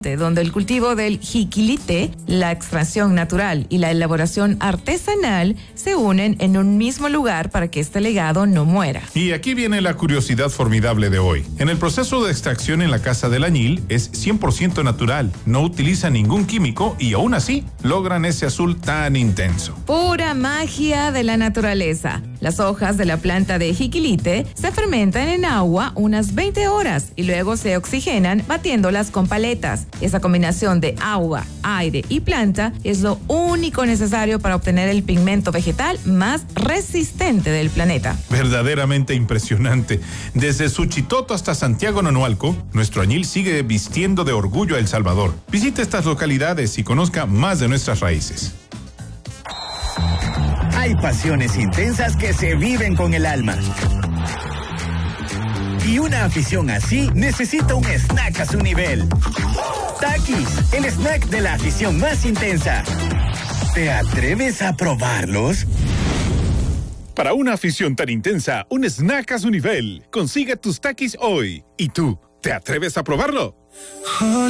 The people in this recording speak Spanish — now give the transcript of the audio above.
donde el cultivo del jiquilite, la extracción natural y la elaboración artesanal se unen en un mismo lugar para que este legado no muera. Y aquí viene la curiosidad formidable de hoy. En el proceso de extracción en la Casa del Añil es 100% natural, no utiliza ningún químico y aún así logran ese azul tan intenso. Pura magia de la naturaleza. Las hojas de la planta de jiquilite se fermentan en agua unas 20 horas y luego se oxigenan batiéndolas con paletas. Esa combinación de agua, aire y planta es lo único necesario para obtener el pigmento vegetal más resistente del planeta. Verdaderamente impresionante. Desde Suchitoto hasta Santiago Nonualco, nuestro añil sigue vistiendo de orgullo a El Salvador. Visite estas localidades y conozca más de nuestras raíces. Hay pasiones intensas que se viven con el alma. Y una afición así necesita un snack a su nivel. Takis, el snack de la afición más intensa. ¿Te atreves a probarlos? Para una afición tan intensa, un snack a su nivel. Consigue tus Takis hoy. ¿Y tú, te atreves a probarlo?